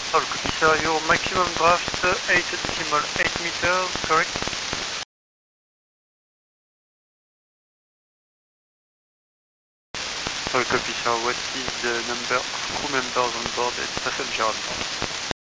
All copy, sir. Your maximum draft 8 meters, correct? All copy, sir. What is the number of crew members on board and passenger on board?